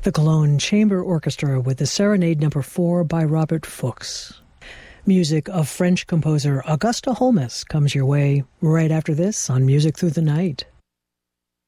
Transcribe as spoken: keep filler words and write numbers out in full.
the Cologne Chamber Orchestra with the Serenade Number four by Robert Fuchs. Music of French composer Auguste Holmes comes your way right after this on Music Through the Night.